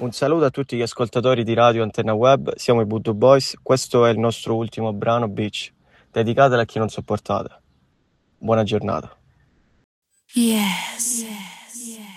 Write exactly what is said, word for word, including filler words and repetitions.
Un saluto a tutti gli ascoltatori di Radio Antenna Web, siamo i Voodoo Boys, questo è il nostro ultimo brano Beach, dedicatelo a chi non sopportate. Buona giornata. Yes. Yes. Yes.